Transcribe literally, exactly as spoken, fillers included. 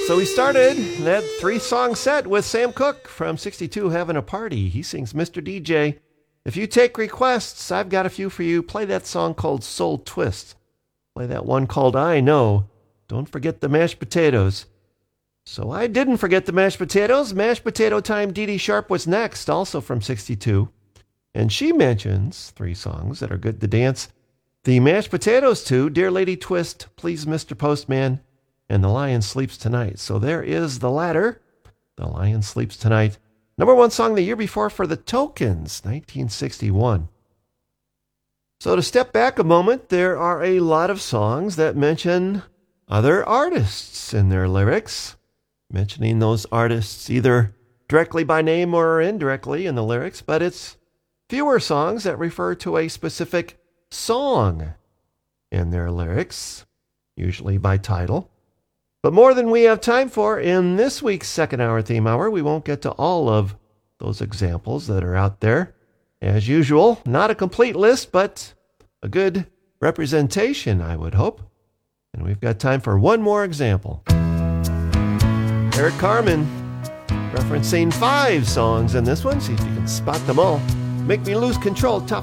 So we started that three-song set with Sam Cooke from sixty-two, Having a Party. He sings Mister D J. If you take requests, I've got a few for you. Play that song called Soul Twist. Play that one called I Know. Don't forget the mashed potatoes. So I didn't forget the mashed potatoes. Mashed potato time, Dee Dee Sharp was next, also from sixty-two. And she mentions three songs that are good to dance. The mashed potatoes to Dear Lady Twist, Please Mister Postman, and The Lion Sleeps Tonight. So there is the latter. The Lion Sleeps Tonight. Number one song the year before for the Tokens, nineteen sixty-one. So to step back a moment, there are a lot of songs that mention other artists in their lyrics, mentioning those artists either directly by name or indirectly in the lyrics, but it's fewer songs that refer to a specific song in their lyrics, usually by title. But more than we have time for in this week's second hour theme hour, we won't get to all of those examples that are out there. As usual, not a complete list, but a good representation, I would hope. And we've got time for one more example. Eric Carmen, referencing five songs in this one. See if you can spot them all. Make Me Lose Control, top